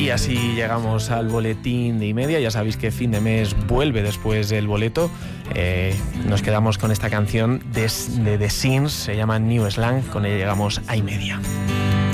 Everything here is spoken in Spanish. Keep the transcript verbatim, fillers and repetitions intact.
Y así llegamos al boletín de y media. Ya sabéis que fin de mes vuelve después del boleto. Eh, nos quedamos con esta canción de, de The Sins, se llama New Slang. Con ella llegamos a y media.